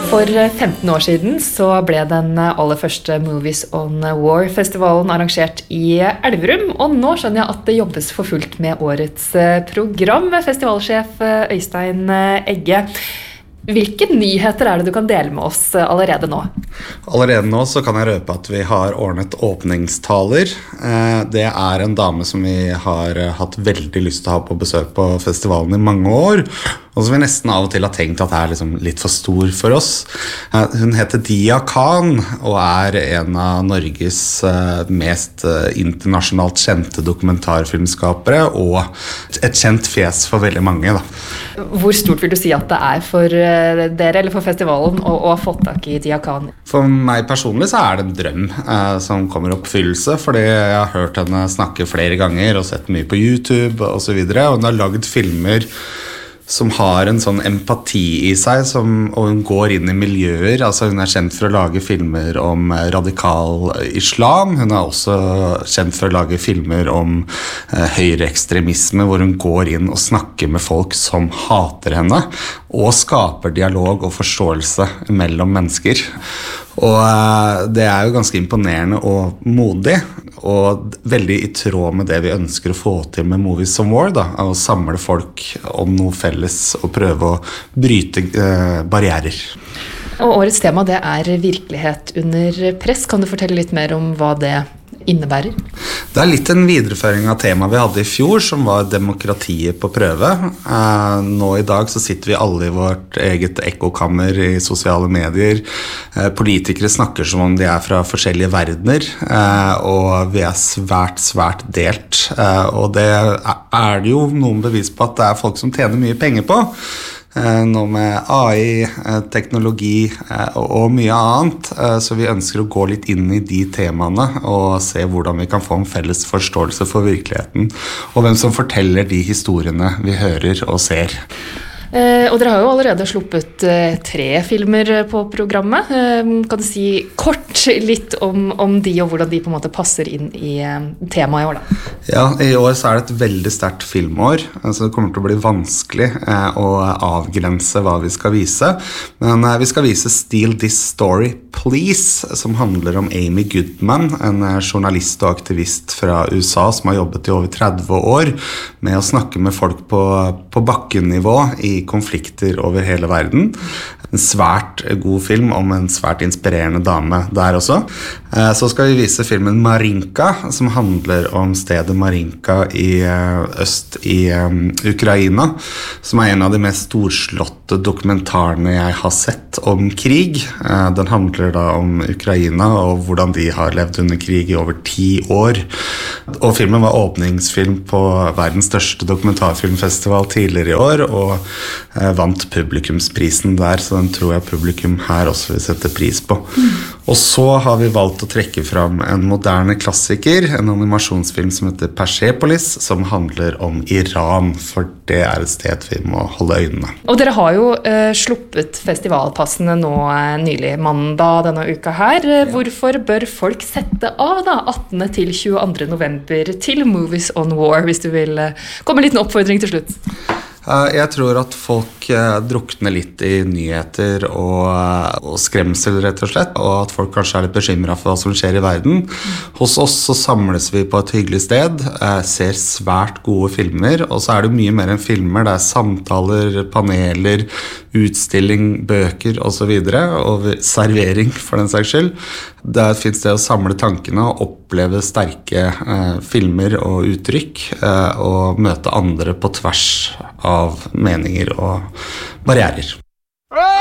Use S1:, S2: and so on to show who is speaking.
S1: For 15 år siden så ble den aller første Movies on War-festivalen arrangert i Elverum, og nå skjønner jeg at det jobbes for fullt med årets program, festivalsjef Øystein Egge. Hvilke nyheter er det du kan dele med oss allerede nå?
S2: Allerede nå så kan jeg røpe at vi har ordnet åpningstaler. Det er en dame som vi har hatt veldig lyst til å ha på besøk på festivalen i mange år, og som vi nesten av og til har tenkt at er liksom litt for stor for oss. Hun heter Dia Khan og er en av Norges mest internasjonalt kjente dokumentarfilmskapere og et kjent fjes for veldig mange.
S1: Hvor stort vil du si at det er for dere eller for festivalen å ha fått tak i Dia Khan?
S2: For meg personlig så er det en drøm som kommer i oppfyllelse, fordi jeg har hørt henne snakke flere ganger og sett mye på YouTube og så videre, og hun har laget filmer som har en sånn empati i seg, og hun går inn i miljøer. Altså hun er kjent for å lage filmer om radikal islam. Hun er også kjent for å lage filmer om høyreekstremisme, hvor hun går inn og snakker med folk som hater henne, og skaper dialog og forståelse mellom mennesker. Og det er jo ganske imponerende og modig, og veldig i tråd med det vi ønsker å få til med Movies on War, å samle folk om noe felles og prøve å bryte barrierer.
S1: Og årets tema det er virkelighet under press. Kan du fortelle litt mer om hva det innebærer?
S2: Det er litt en videreføring av temaet vi hadde i fjor, som var demokratiet på prøve. Nå i dag så sitter vi alle i vårt eget ekkokammer i sosiale medier. Politikere snakker som om de er fra forskjellige verdener, og vi er svært delt. Og det er det jo noen bevis på at det er folk som tjener mye penger på. Nå med AI, teknologi og mye annet, så vi ønsker å gå litt inn i de temaene og se hvordan vi kan få en felles forståelse for virkeligheten, og hvem som forteller de historiene vi hører og ser.
S1: Og dere har jo allerede sluppet 3 filmer på programmet. Kan du si kort litt om de og hvordan de på en måte passer inn i temaet i år da?
S2: Ja, i år så er det et veldig sterkt filmår, så det kommer til å bli vanskelig å avgrense hva vi skal vise. Men vi skal vise Steal This Story Please, som handler om Amy Goodman, en journalist og aktivist fra USA som har jobbet i over 30 år med å snakke med folk på bakkennivå i konflikter over hele verden. En svært god film om en svært inspirerende dame der også. Så skal vi vise filmen Marinka, som handler om stedet Marinka i øst i Ukraina, som er en av de mest storslåtte dokumentarene jeg har sett om krig. Den handler da om Ukraina og hvordan de har levd under krig i over 10 år. Og filmen var åpningsfilm på verdens største dokumentarfilmfestival tidligere i år, og vant publikumsprisen der, så den tror jeg publikum her også vil sette pris på. Og så har vi valgt å trekke fram en moderne klassiker, en animasjonsfilm som heter Persepolis, som handler om Iran, for det er et sted vi må holde øynene.
S1: Og dere har jo sluppet festivalpassene nå nylig, mandag denne uka her. Hvorfor bør folk sette av da 18. til 22. november til Movies on War, hvis du vil komme en liten oppfordring til slutt?
S2: Jeg tror at folk drukner litt i nyheter og skremsel, rett og slett, og at folk kanskje er litt bekymret for hva som skjer i verden. Hos oss så samles vi på et hyggelig sted, ser svært gode filmer, og så er det mye mer enn filmer. Det er samtaler, paneler, utstilling, bøker og så videre, og servering for den saks skyld. Der finnes det å samle tankene og oppleve sterke filmer og uttrykk, og møte andre på tvers av meninger og barrierer.